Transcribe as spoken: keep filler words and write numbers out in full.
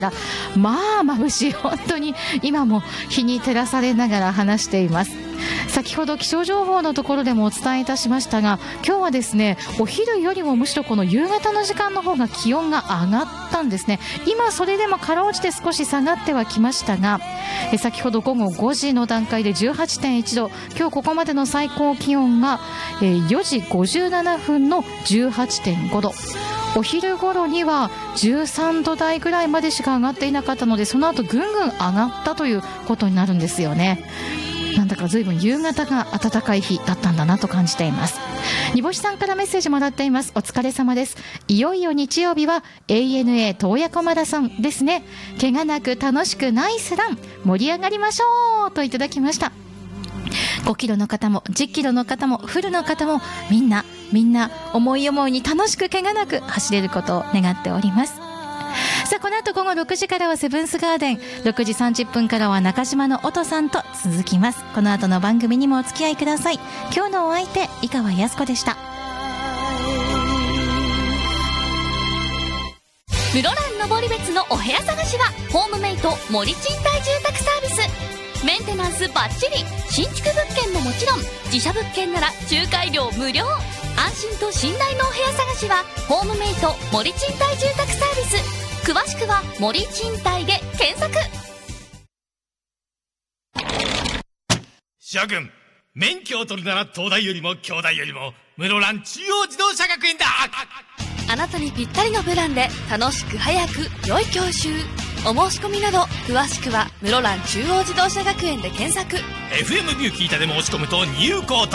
まあ眩しい、本当に今も日に照らされながら話しています。先ほど気象情報のところでもお伝えいたしましたが、今日はですね、お昼よりもむしろこの夕方の時間の方が気温が上がったんですね。今それでもかろうじて少し下がってはきましたが、え先ほど午後ごじの段階で じゅうはちてんいちど、今日ここまでの最高気温がえよじごじゅうななふんの じゅうはちてんごど、お昼頃にはじゅうさんど台ぐらいまでしか上がっていなかったので、その後ぐんぐん上がったということになるんですよね。なんだか随分夕方が暖かい日だったんだなと感じています。煮干しさんからメッセージもらっています。お疲れ様です。いよいよ日曜日は エーエヌエー 洞爺湖マラソンですね。怪我なく楽しくナイスラン、盛り上がりましょうといただきました。ごキロの方もじゅっキロの方もフルの方も、みんなみんな思い思いに楽しく怪我なく走れることを願っております。さあ、この後午後ろくじからはセブンスガーデン、ろくじさんじゅっぷんからは中島の音さんと続きます。この後の番組にもお付き合いください。今日のお相手、井川靖子でした。 室蘭登別のお部屋探しはホームメイト森賃貸住宅サービス。メンテナンスバッチリ、新築物件ももちろん、自社物件なら仲介料無料。安心と信頼のお部屋探しはホームメイト森賃貸住宅サービス。詳しくは森賃貸で検索。 諸君、免許を取るなら東大よりも京大よりも室蘭中央自動車学園だ。 あなたにぴったりのプランで楽しく早く良い教習。お申し込みなど詳しくは室蘭中央自動車学園で検索。 エフエム ビュー聞いたで申し込むと入校